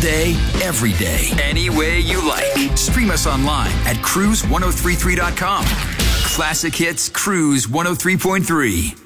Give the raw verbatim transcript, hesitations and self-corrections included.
day, every day, any way you like. Stream us online at cruise ten thirty-three dot com. Classic Hits Cruise one oh three point three.